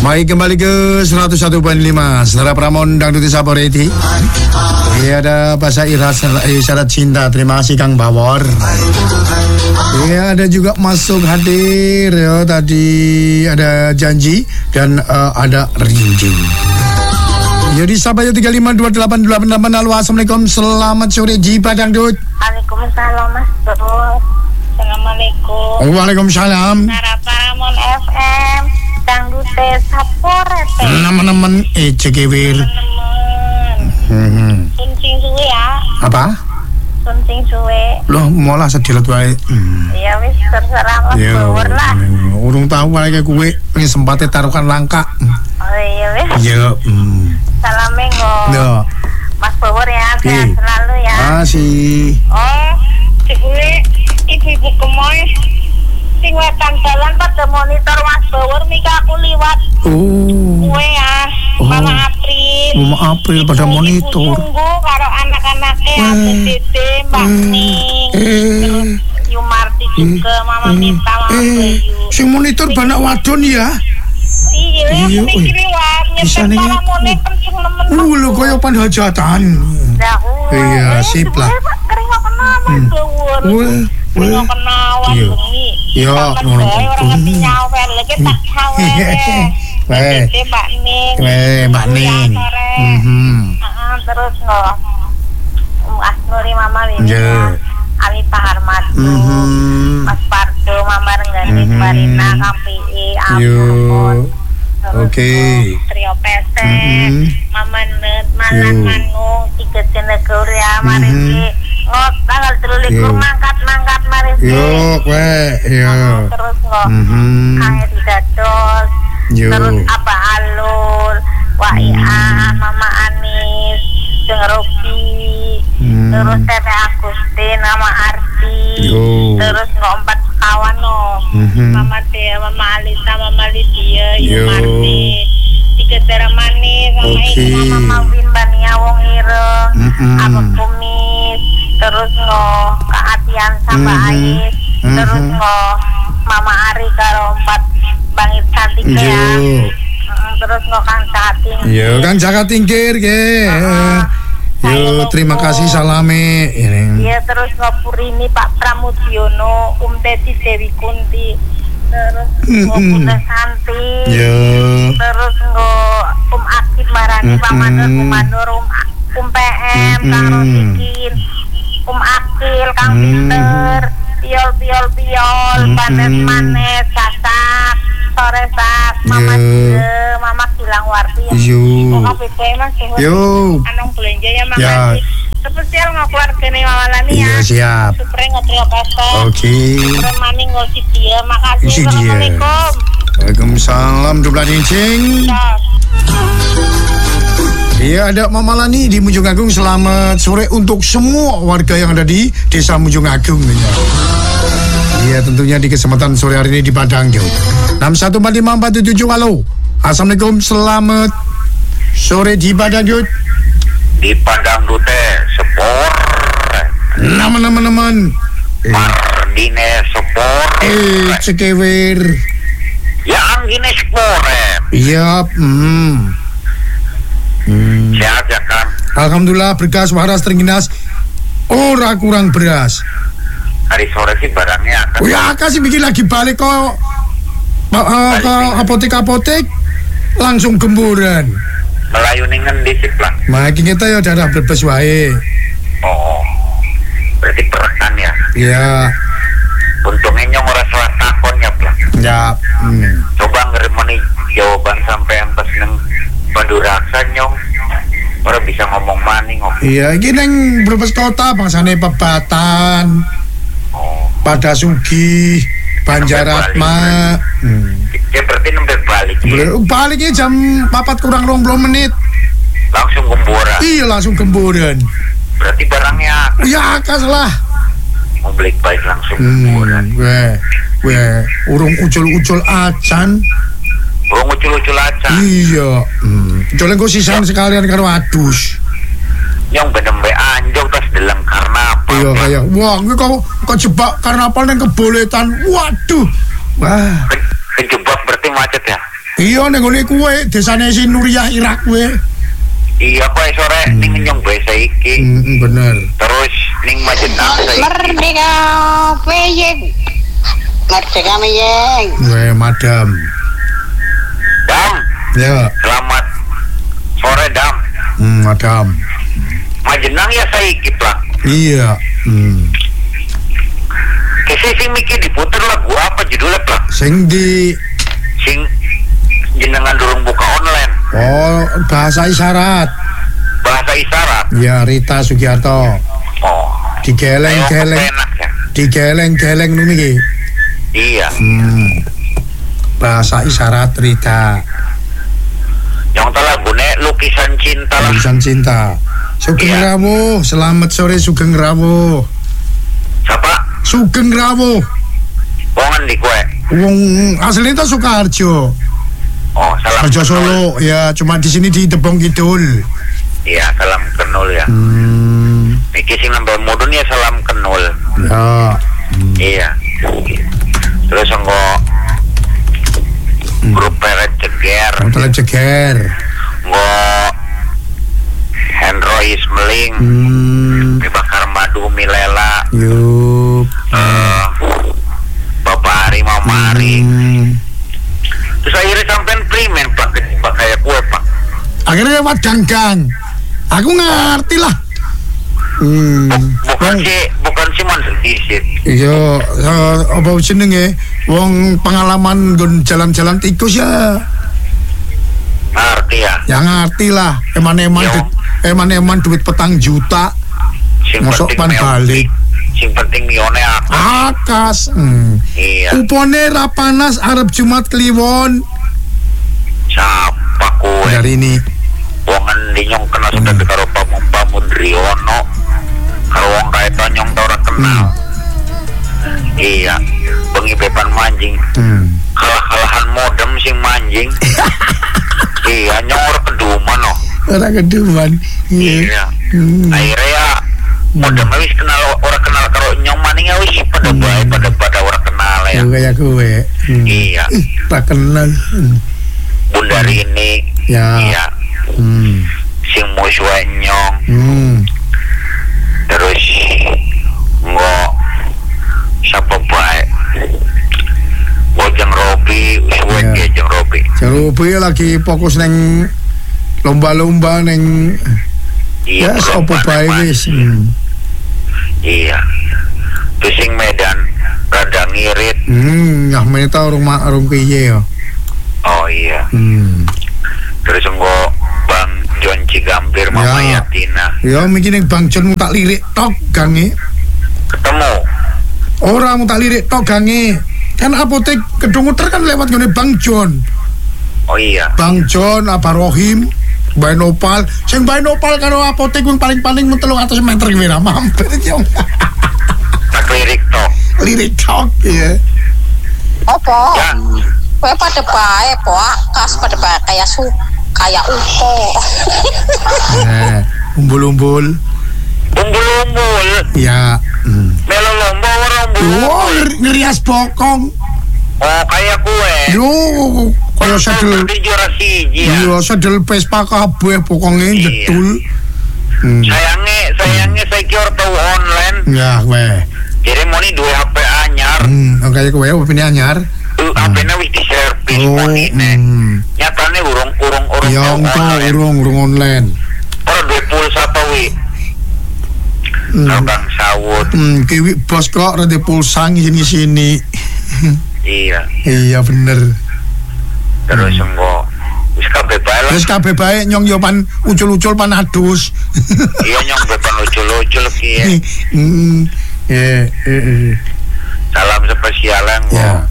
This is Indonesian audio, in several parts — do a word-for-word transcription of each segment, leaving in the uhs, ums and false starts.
Baik, kembali ke seratus satu koma lima Saudara Pramon Dangdut Saporeti. Ini ada bahasa isyarat cinta. Terima kasih Kang Bawor. Ini ada juga masuk hadir ya, tadi ada janji dan uh, ada rinjing. Jadi Sabaya tiga lima dua delapan delapan delapan. Halo, assalamualaikum, selamat sore Jipa Dangdut. Waalaikumsalam Mas Bro. Assalamualaikum. Waalaikumsalam. Para Paramon F M Dangdut Saporeti. Teman-teman eh cekewir. Teman-teman. Suncing suwe ya. Apa? Suncing suwe. Loh, malah sedilat wae. Ya wis terserah Mas Bawor lah. Urung tahu wae kue pengen sempatnya taruhkan langka. Oh iya wis. Iya. Salame kok. Yo. Mas Bawor ya, sehat selalu ya. Masih. Oh, gue ibu-ibu gemoy sing wetan dalan pada monitor Mas Bawor mika aku liwat. Oh. Gue ya, Oh. Mama April. Mama April pada monitor. Tunggu karo anak-anaknya Eh. aku Dede, Mbak Eh. Ning. Eh. Terus Yumarti juga, Mama Mita, Mama Eh, Bayu. sing monitor banyak wadon ya. Iya, Iya, aku mikir liwat bisa nyetek nih. para monik kenceng nemen. Uh, lo koyo panhajatan. Iya, sip lah. Kering gak kenal Mas Bawor. Weh, Kering weh. gak kenal Iya. bengi. Iya, Sampai ngono bae kok. orang ngerti nyawer lagi tak nyawer. Weh. Dede Mbak Ning. Weh, Mbak Ning. Mhm. Heeh, terus kok Mas Nuri, Mama Wina, Iya. Ali Pak Harmadu, Mhm. Mas Pardo, Mama Renggani, Mhm. Marina, Kampi, Yo. Ampun. Terus Oke. kok Trio Pesek, Mhm. Mama Net, Malan Yo. Mangung, Tiga Jenegur ya, Mhm. Marisi. Ngot tanggal telulikur Yo. mangkat-mangkat Marisi. Yo, kowe, yo. Terus kok Mhm. Angin Dados. Yo. Terus Abah Alul, Waian, Mama Anis, Jeng Robi, Hmm. terus Tete Agustin, Mama Arti, Yo. terus nggak empat kawan no, Mhm. Mama Dea, Mama Alisa, Mama Lydia, Yo. Yumarti, Tiga Tera Manis, sama Oke. Ibu Mama Win, Bania Wong Ireng, Mhm. Abang Kumis, terus no Kak Atian sama Mhm. Ais, terus Mhm. no Mama Ari karo empat Bangit Cantik ya. Yo. Mm, terus no Kang Cating. Yo, Kang Jaka Tingkir ke. Yo, terima kasih salame. Ini. Iya, terus no Purini Pak Pramudiono, Um Teti Dewi Kunti, terus no Mm-mm. Bunda Santi, Yo. terus no Um Akib Marani, Pak Mm-mm. Manur, Um Manur, Um, um P M, Kang Mm-mm. Rosikin, Um Akil, Kang Mm. Pinter, Piol Piol Piol, Mm-mm. Panet Manet, Sasak, Sore Sak, Mama Yo. Cie, Mama Gilang Warti. Yo. Kok B B Mas Yo. Anong belanja ya Ya. makasih. Spesial nggak keluarga nih Mama Lani ya. Iya, siap. Supre nggak trio pesek. Oke. Supre maning nggak si dia. Makasih. Si dia. Assalamualaikum. Waalaikumsalam, dubla cincing. Tos. Iya, ada Mama Lani di Munjung Agung. Selamat sore untuk semua warga yang ada di Desa Munjung Agung. Iya, tentunya di kesempatan sore hari ini di Padang Jawa. enam satu empat lima empat tujuh. Halo. Assalamualaikum, selamat sore di Padang Jawa. Di Padang Dute Sepor, Teman-teman. Eh, Mardine Sepor, eh cekewir. yang ini Sepor. Iya, hmm. Hmm. Sehat ya kan? Alhamdulillah berkas waras terginas. Ora kurang beras. Hari sore sih barangnya akan Oh ya, kasih bikin lagi balik kok uh, uh, ke apotek-apotek langsung gemburan. Melayu nih ngendi sih Plang. Makin kita ya daerah Brebes wae. Oh, berarti perekan ya. Ya, Untungnya nyong ora salah takon ya Plang. ya. Hmm. Coba ngerimoni jawaban sampai yang pas neng Panduraksa nyong. Orang bisa ngomong maning kok. Iya, iki nang Brebes kota bangsane Pebatan, Oh, Pada Sugi, Banjaratma. Hmm. dia berarti nembe balik. Boleh baliknya jam empat kurang dua puluh menit. Langsung gembora. Iya, langsung gemburan. Berarti barangnya Ya, kas lah. mau beli baik langsung Hmm, gembora. weh, weh, urung ucul-ucul acan. Oh, ngucul-ngucul aja. Iya, hmm. Joleng kok sisan sekalian karo adus. Yang bener-bener anjok tas dalam karnaval. Iya kayak, wah, gue kok kok jebak karnaval yang keboletan. Waduh, wah, Ke- Kejebak berarti macet ya. Iya ning ngene kuwe desane Sinuriah Irak kuwe. Iya kowe sore hmm. ning nyong bae saiki. Heeh hmm, bener. Terus ning Majenang saiki. Merdeka Peyeng. Merdeka Peyeng. Weh madam. Dam. Ya. Selamat sore Dam. Hmm, madam. Majenang ya saiki plak. Iya. Hmm. Kesi sing mikir diputer lagu apa judulnya plak? Sing di sing jenengan durung buka online. Oh, bahasa isyarat. Bahasa isyarat. Ya, Rita Sugiarto. Oh. Digeleng-geleng. Ya? Digeleng-geleng nu niki. Iya. Hmm. Bahasa isyarat Rita. Yang telah gune lukisan cinta lah. Lukisan cinta. Sugeng iya. Rawuh, selamat sore Sugeng Rawuh. Siapa? Sugeng Rawuh. Wongan di kue. Wong aslinya itu Sukarjo. Oh, salam Kerja Solo, ya cuma di sini di Tebong Kidul. Iya, salam kenul ya. Hmm. Niki sing nambah mudun ya salam kenul. Ya. Hmm. Iya. Terus engko hmm. grup peret ceger. Peret ceger. Engko Hendro Ismeling. Hmm. Bakar Madu Milela. Yup. Uh, Bapak Ari Mama Ari. Hmm. Terus akhirnya sampean primen pak pakai kue pak. Akhirnya lewat ganggang. Aku ngerti lah. Hmm. Bukan si bukan si man sedikit. Iya, uh, apa jenenge? Wong pengalaman gun jalan-jalan tikus ya. Ngerti ya. Ya ngerti lah. Eman-eman Yo. eman-eman duit petang juta. Masuk pan balik. Sing penting mione akas. Akas. Hmm. Iya. Kupone ra panas arep Jumat Kliwon. Siapa kowe? Dari ini. Wongan dinyong kena sudah hmm. karo Pamun Driono. Karo wong kae nyong ta ora kenal. Hmm. Iya. Bengi beban manjing. Hmm. Kalah-kalahan modem sing manjing. Iya, nyong ora keduman no. Ora keduman. Iya. Hmm. Akhirnya ya modem wis kenal ora kenal karo nyong maning wis pada hmm. bae pada pada ora kenal ya. Kayak kowe. Hmm. Iya. Tak kenal. Hmm. Bunda Rini. Ya. Iya. Hmm. Sing musuhe nyong. Hmm. Terus ngo siapa bae? Bojang Robi, suwe ya Jeng Robi. Jeng Robi lagi fokus neng lomba-lomba neng iya, ya opo bae wis. Hmm. Iya. Terus sing Medan rada ngirit. Hmm, nyah meta urung urung piye ya. Oh iya. Hmm. Terus engko Bang Jon Cigambir Mama ya. Yatina. Ya mungkin ning Bang Jon mu tak lirik tok gange. Ketemu. Ora mu tak lirik tok gange. Kan apotek Kedunguter kan lewat ngene Bang Jon. Oh iya. Bang Jon, Abah Rohim, Mbak Nopal, sing Mbak Nopal karo apotek ku paling-paling mu telung atus meter kuwi ra mampir yo. Tak lirik tok. Lirik tok ya. Apa? Ya. Kowe pada bae, po akas pada bae kayak su kayak upo. Nah, umbul-umbul. Umbul-umbul. Ya. Hmm. Melo lomba ora umbul. Oh, ngerias bokong. Oh, kayak kue. Yo, kaya sedel. Di juara siji ya. Iya, sedel Vespa kabeh pokonge jetul. Hmm. Sayange, sayange saya kira tahu online. Ya, weh. Jadi mau nih dua H P anyar. Hmm, kayak kowe H P anyar. Uh, H P-nya wis di servis oh, nih. Hmm. Nyatane urung urung urung ya, online. urung urung online. Ora duwe pulsa apa wi? Hmm. Abang sawut. Hmm, kiwi bos kok ora duwe pulsa sini sini. Iya. Iya bener. Terus hmm. engko wis kabeh bae lah. Wis kabeh bae nyong yo pan ucul-ucul pan adus. Iya nyong bepan ucul-ucul ki ya. Hmm. Eh, eh, eh. Salam spesial engko. Ya.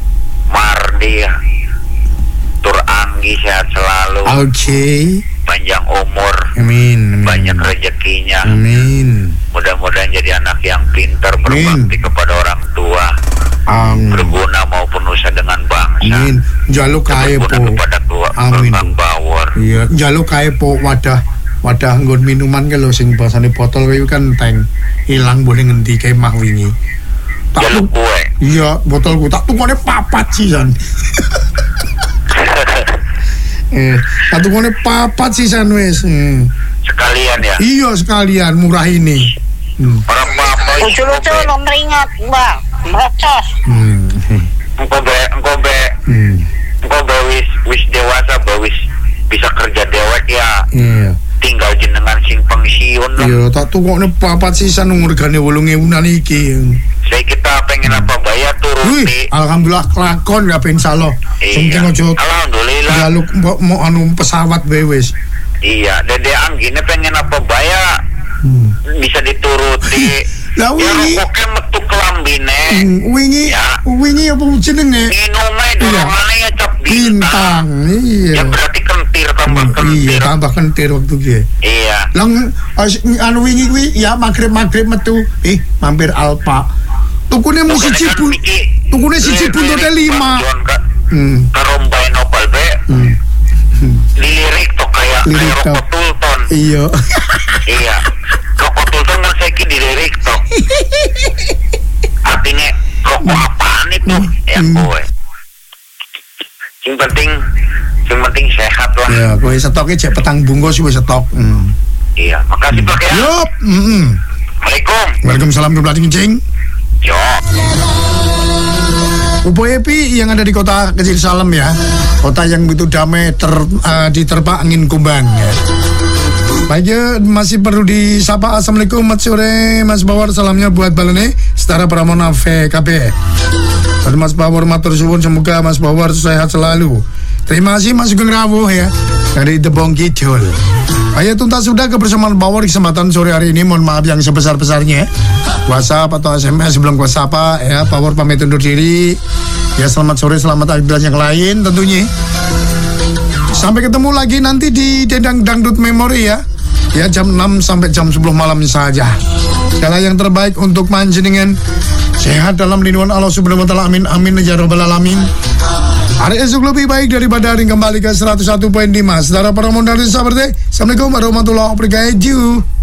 Mardi ya. Tur Anggi sehat selalu. Oke. Okay. Panjang umur. Amin, amin. Banyak rezekinya. Amin. Mudah-mudahan jadi anak yang pintar, berbakti kepada orang tua. Amin. Berguna maupun usaha dengan bangsa. Amin. Jaluk kae po. Kepada keluar. Amin. Bawor. Iya, jaluk kae po wadah wadah nggon minuman ke lho sing basane botol kuwi kan teng ilang boleh ngendi kae mah wingi. Jaluk kue. Iya, botolku tak tukone papat sih San. Eh, katukone papat sisan wis. Hmm. Sekalian ya. Iya sekalian murah ini. Hmm. Orang apa Lucu-lucu lo meringat, Bang. Bacos. Hmm. engko be engko be Hmm. engko be wis wis dewasa be wis bisa kerja dewek ya. Iya. Tinggal jenengan sing pensiun lah. Iya, tak tukokne papat sisan ngurgane wolung ewunan iki. Saya kita pengen apa bayar turuti. Wih, alhamdulillah kelakon ya pensalo. Sing Iya. ojo Alhamdulillah. jaluk mau, mau anu pesawat bae wis. Iya, dede anggine pengen apa bayar Hmm. bisa dituruti. Lah Ya wingi, rokoknya metu kelambine. hmm, wingi, Ya. wingi apa jenenge? Minumnya Iya. dorongannya ya cap Bintang. bintang. Iya. Ya berarti kentir tambah Hmm, iya, kentir. tambah kentir waktu ki. Iya. Lang as- anu wingi kuwi ya maghrib-maghrib metu. Eh, mampir Alpa. Tukune mu Bukan siji kan pun. iki Tukune siji lirik buntote lima. Juan ka Hmm. karombai nopal be. Hmm. Dilirik to kayak Lirik kayak to. rokok Tulton. Iya. Iya. Rokok Tulton kan saiki dilirik to. Artinya rokok apaan itu? Ya Hmm. kowe. Sing penting sing penting sehat lah. Ya, kowe stoknya cek petang bungkus wis stok. Hmm. Iya, makasih Pak ya. Yup. Heeh. Assalamualaikum. Waalaikumsalam kembali kencing. Yo. Upo Epi yang ada di kota kecil Salem ya, kota yang begitu damai ter, uh, diterpa angin kumbang ya. Baik ya, masih perlu disapa. Assalamualaikum, selamat sore Mas Bawar, salamnya buat Balene Setara Pramona V K B. Dari Mas Bawar matur suwun, semoga Mas Bawar sehat selalu. Terima kasih Mas Sugeng Rawuh ya, dari Debong Kidul. Ayo tuntas sudah kebersamaan Bawar di kesempatan sore hari ini. Mohon maaf yang sebesar-besarnya. WhatsApp atau S M S sebelum gua sapa ya. Bawar pamit undur diri. Ya selamat sore, selamat aktivitas yang lain tentunya. Sampai ketemu lagi nanti di Dendang Dangdut Memori ya. Ya jam enam sampai jam sepuluh malam saja. Segala yang terbaik untuk panjenengan. Sehat dalam lindungan Allah Subhanahu wa taala. Amin amin ya rabbal alamin. Hari esok lebih baik daripada hari kembali ke seratus satu koma lima. Saudara para modal seperti Assalamualaikum warahmatullahi wabarakatuh.